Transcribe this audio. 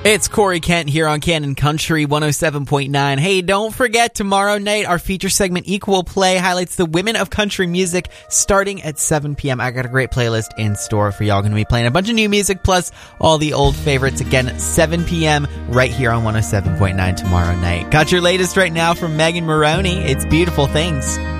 It's Corey Kent here on Canon Country 107.9. Hey, don't forget, tomorrow night, our feature segment Equal Play highlights the women of country music starting at 7 p.m. I got a great playlist in store for y'all. Going to be playing a bunch of new music plus all the old favorites. Again, 7 p.m. right here on 107.9 tomorrow night. Got your latest right now from Megan Moroney. It's Beautiful Things.